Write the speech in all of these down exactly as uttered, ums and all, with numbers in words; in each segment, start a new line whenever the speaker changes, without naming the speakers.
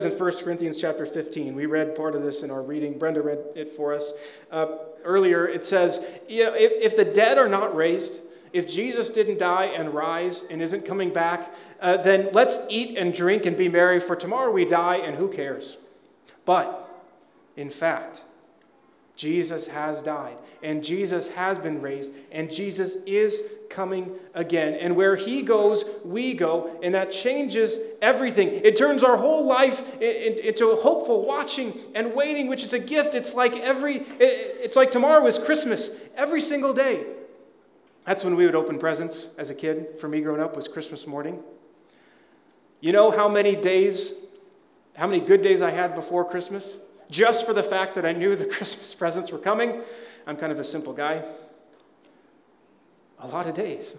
In First Corinthians chapter fifteen, we read part of this in our reading. Brenda read it for us uh, earlier. It says, you know, if, if the dead are not raised, if Jesus didn't die and rise and isn't coming back, uh, then let's eat and drink and be merry, for tomorrow we die and who cares? But, in fact, Jesus has died, and Jesus has been raised, and Jesus is coming again. And where he goes, we go, and that changes everything. It turns our whole life into a hopeful watching and waiting, which is a gift. It's like every, it's like tomorrow is Christmas, every single day. That's when we would open presents as a kid. For me growing up was Christmas morning. You know how many days, how many good days I had before Christmas? Just for the fact that I knew the Christmas presents were coming. I'm kind of a simple guy. A lot of days.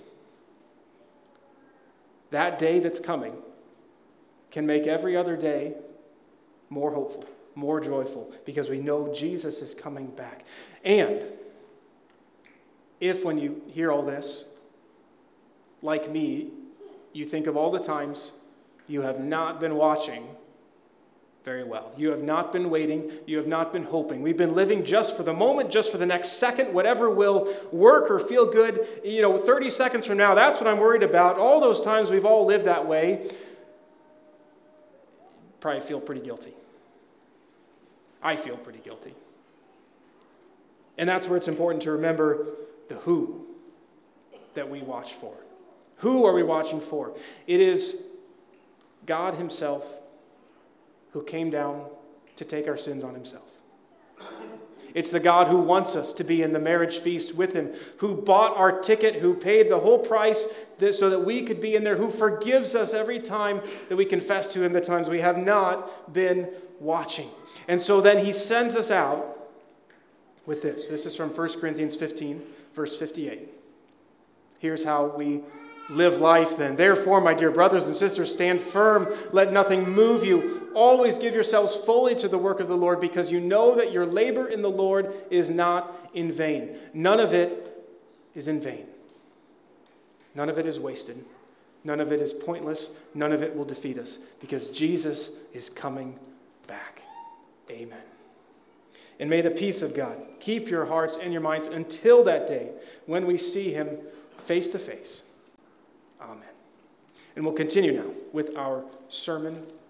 That day that's coming can make every other day more hopeful, more joyful, because we know Jesus is coming back. And if when you hear all this, like me, you think of all the times you have not been watching very well. You have not been waiting. You have not been hoping. We've been living just for the moment, just for the next second, whatever will work or feel good. You know, thirty seconds from now, that's what I'm worried about. All those times we've all lived that way. Probably feel pretty guilty. I feel pretty guilty. And that's where it's important to remember the who that we watch for. Who are we watching for? It is God himself, who came down to take our sins on himself. It's the God who wants us to be in the marriage feast with him, who bought our ticket, who paid the whole price so that we could be in there, who forgives us every time that we confess to him the times we have not been watching. And so then he sends us out with this. This is from First Corinthians fifteen, verse fifty-eight. Here's how we live life then. Therefore, my dear brothers and sisters, stand firm. Let nothing move you. Always give yourselves fully to the work of the Lord, because you know that your labor in the Lord is not in vain. None of it is in vain. None of it is wasted. None of it is pointless. None of it will defeat us, because Jesus is coming back. Amen. And may the peace of God keep your hearts and your minds until that day when we see him face to face. Amen. And we'll continue now with our sermon